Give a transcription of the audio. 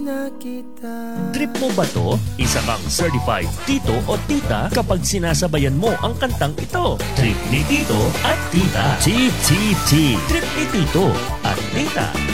na kita. Trip mo ba to? Isa kang certified tito o tita kapag sinasabayan mo ang kantang ito. Trip ni Tito at Tita. TTT. Trip ni Tito at Tita.